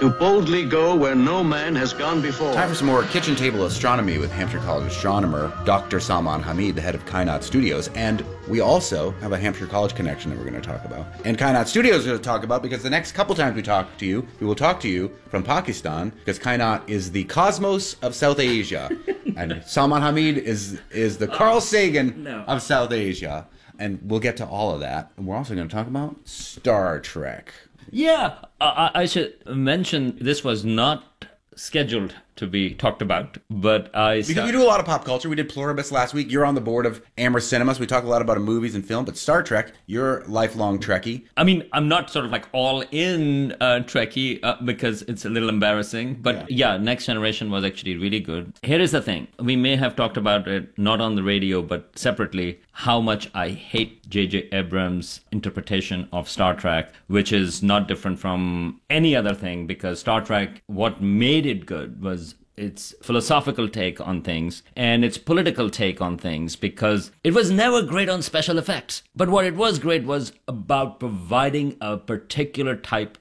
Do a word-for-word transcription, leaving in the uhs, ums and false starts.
to boldly go where no man has gone before. Time for some more kitchen table astronomy with Hampshire College astronomer Doctor Salman Hamid, the head of Kainat Studios. And we also have a Hampshire College connection that we're going to talk about. And Kainat Studios is going to talk about because the next couple times we talk to you, we will talk to you from Pakistan, because Kainat is the cosmos of South Asia. And Salman Hamid is, is the Carl Sagan no. of South Asia. And we'll get to all of that. And we're also going to talk about Star Trek. Yeah, I, I should mention this was not scheduled to be talked about, but I... Because start- we do a lot of pop culture. We did Pluribus last week. You're on the board of Amherst Cinemas. We talk a lot about movies and film, but Star Trek, you're a lifelong Trekkie. I mean, I'm not sort of like all in uh, Trekkie uh, because it's a little embarrassing. But yeah. yeah, Next Generation was actually really good. Here is the thing. We may have talked about it, not on the radio, but separately, how much I hate J J Abrams' interpretation of Star Trek, which is not different from any other thing, because Star Trek, what made it good was its philosophical take on things and its political take on things, because it was never great on special effects. But what it was great was about providing a particular type